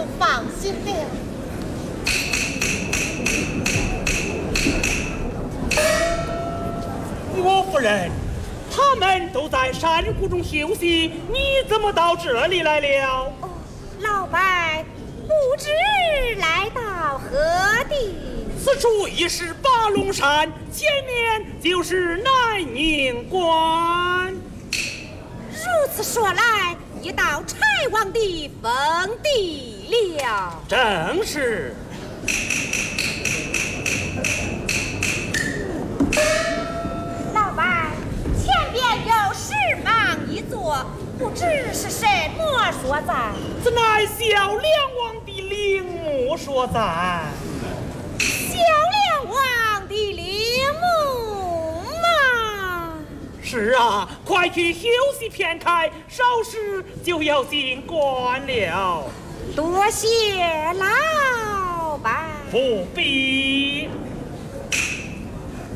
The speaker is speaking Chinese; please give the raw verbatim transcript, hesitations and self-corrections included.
就放心了。 我夫人，他们都在山谷中休息，你怎么到这里来了？ 哦，老伯不知来到何地？ 此处已是八龙山，前面就是南宁关。 如此说来，已到柴王的封地了。 正是。 老伯，前边有石房一座，不知是什么所在？ 此乃小梁王的陵墓所在。 小梁王的陵墓吗？ 是啊，快去休息片刻，稍时就要进关了。 多谢老伯。 不必。